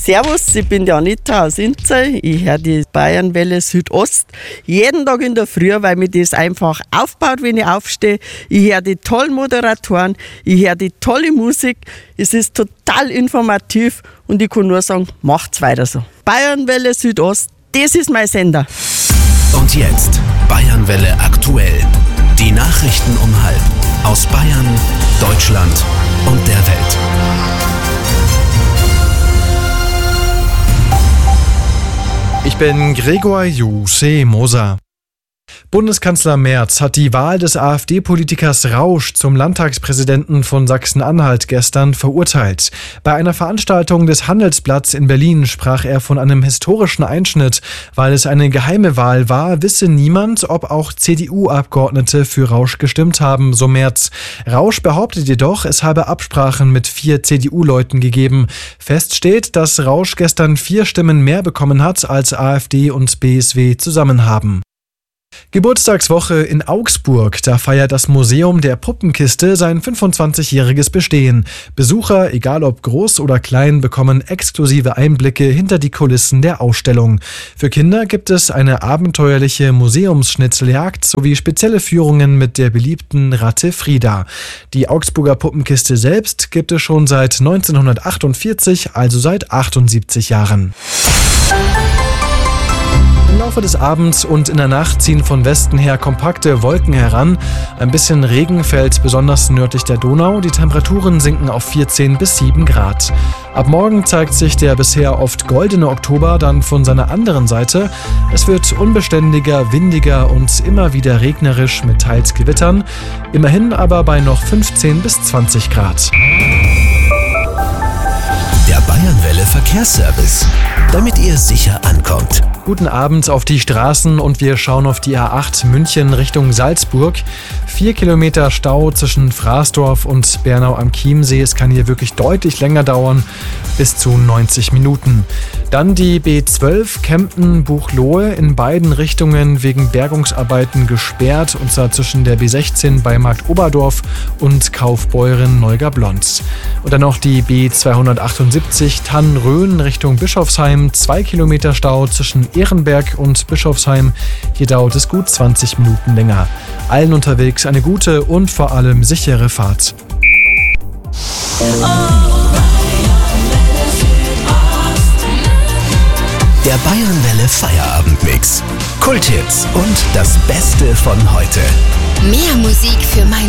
Servus, ich bin die Anita aus Inzell. Ich höre die Bayernwelle Südost jeden Tag in der Früh, weil mir das einfach aufbaut, wenn ich aufstehe. Ich höre die tollen Moderatoren, ich höre die tolle Musik. Es ist total informativ und ich kann nur sagen, macht's weiter so. Bayernwelle Südost, das ist mein Sender. Und jetzt Bayernwelle aktuell. Die Nachrichten um 12:30 aus Bayern, Deutschland und der Welt. Ich bin Gregor Jusse-Moser. Bundeskanzler Merz hat die Wahl des AfD-Politikers Rausch zum Landtagspräsidenten von Sachsen-Anhalt gestern verurteilt. Bei einer Veranstaltung des Handelsblatts in Berlin sprach er von einem historischen Einschnitt. Weil es eine geheime Wahl war, wisse niemand, ob auch CDU-Abgeordnete für Rausch gestimmt haben, so Merz. Rausch behauptet jedoch, es habe Absprachen mit 4 CDU-Leuten gegeben. Fest steht, dass Rausch gestern 4 Stimmen mehr bekommen hat, als AfD und BSW zusammen haben. Geburtstagswoche in Augsburg. Da feiert das Museum der Puppenkiste sein 25-jähriges Bestehen. Besucher, egal ob groß oder klein, bekommen exklusive Einblicke hinter die Kulissen der Ausstellung. Für Kinder gibt es eine abenteuerliche Museumsschnitzeljagd sowie spezielle Führungen mit der beliebten Ratte Frida. Die Augsburger Puppenkiste selbst gibt es schon seit 1948, also seit 78 Jahren. Im Laufe des Abends und in der Nacht ziehen von Westen her kompakte Wolken heran. Ein bisschen Regen fällt besonders nördlich der Donau. Die Temperaturen sinken auf 14 bis 7 Grad. Ab morgen zeigt sich der bisher oft goldene Oktober dann von seiner anderen Seite. Es wird unbeständiger, windiger und immer wieder regnerisch mit teils Gewittern. Immerhin aber bei noch 15 bis 20 Grad. Der Bayernwelle Verkehrsservice, damit ihr sicher ankommt. Guten Abend auf die Straßen und wir schauen auf die A8 München Richtung Salzburg. 4 Kilometer Stau zwischen Fraßdorf und Bernau am Chiemsee. Es kann hier wirklich deutlich länger dauern, bis zu 90 Minuten. Dann die B12 Kempten-Buchloe in beiden Richtungen wegen Bergungsarbeiten gesperrt, und zwar zwischen der B16 bei Markt Oberdorf und Kaufbeuren-Neugablonz. Und dann noch die B278 Tannröhn Richtung Bischofsheim. 2 Kilometer Stau zwischen Ehrenberg und Bischofsheim. Hier dauert es gut 20 Minuten länger. Allen unterwegs eine gute und vor allem sichere Fahrt. Der Bayernwelle Feierabendmix. Kulthits und das Beste von heute. Mehr Musik für meine